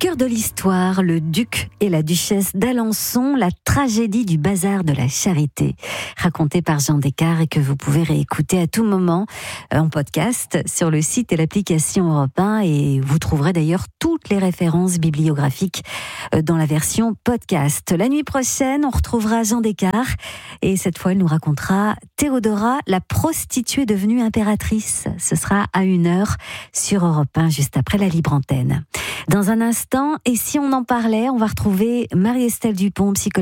cœur de l'histoire, le duc et la duchesse d'Alençon, la tragédie du bazar de la Charité, racontée par Jean Descartes et que vous pouvez réécouter à tout moment en podcast sur le site et l'application Europe 1, et vous trouverez d'ailleurs toutes les références bibliographiques dans la version podcast. La nuit prochaine, on retrouvera Jean Descartes et cette fois, il nous racontera Théodora, la prostituée devenue impératrice. Ce sera à 1h sur Europe 1, juste après la libre antenne. Dans un instant, et si on en parlait, on va retrouver Marie-Estelle Dupont, psychologue